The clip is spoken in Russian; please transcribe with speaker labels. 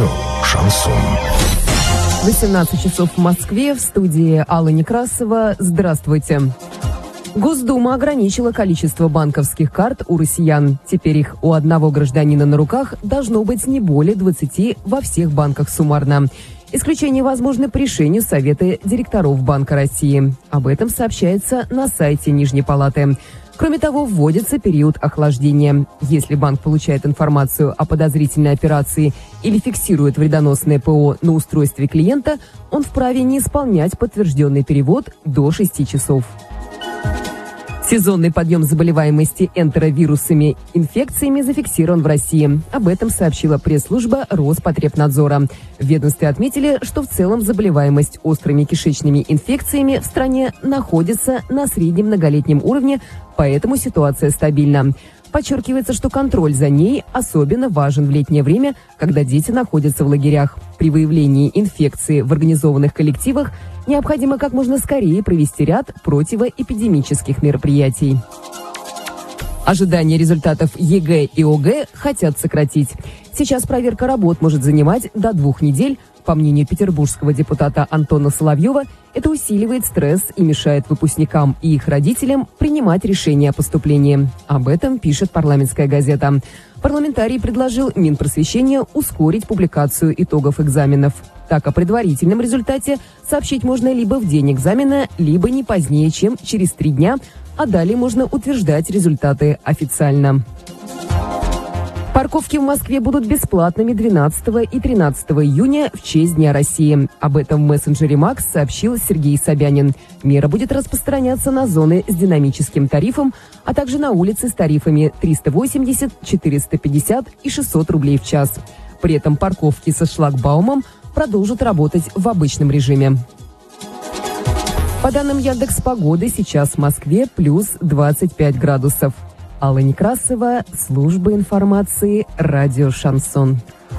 Speaker 1: Радио «Шансон».
Speaker 2: 18 часов в Москве, в студии Алла Некрасова. Здравствуйте. Госдума ограничила количество банковских карт у россиян. Теперь их у одного гражданина на руках должно быть не более 20 во всех банках суммарно. Исключения возможны по решению Совета директоров Банка России. Об этом сообщается на сайте Нижней Палаты. Кроме того, вводится период охлаждения. Если банк получает информацию о подозрительной операции или фиксирует вредоносное ПО на устройстве клиента, он вправе не исполнять подтвержденный перевод до 6 часов. Сезонный подъем заболеваемости энтеровирусными инфекциями зафиксирован в России. Об этом сообщила пресс-служба Роспотребнадзора. В ведомстве отметили, что в целом заболеваемость острыми кишечными инфекциями в стране находится на среднем многолетнем уровне, поэтому ситуация стабильна. Подчеркивается, что контроль за ней особенно важен в летнее время, когда дети находятся в лагерях. При выявлении инфекции в организованных коллективах необходимо как можно скорее провести ряд противоэпидемических мероприятий. Ожидание результатов ЕГЭ и ОГЭ хотят сократить. Сейчас проверка работ может занимать до 2 недель. По мнению петербургского депутата Антона Соловьева, это усиливает стресс и мешает выпускникам и их родителям принимать решения о поступлении. Об этом пишет «Парламентская газета». Парламентарий предложил Минпросвещению ускорить публикацию итогов экзаменов. Так, о предварительном результате сообщить можно либо в день экзамена, либо не позднее, чем через 3 дня, а далее можно утверждать результаты официально. Парковки в Москве будут бесплатными 12 и 13 июня в честь Дня России. Об этом в мессенджере Макс сообщил Сергей Собянин. Мера будет распространяться на зоны с динамическим тарифом, а также на улицы с тарифами 380, 450 и 600 рублей в час. При этом парковки со шлагбаумом продолжат работать в обычном режиме. По данным Яндекс.Погоды, сейчас в Москве плюс 25 градусов. Алла Некрасова, служба информации, радио «Шансон».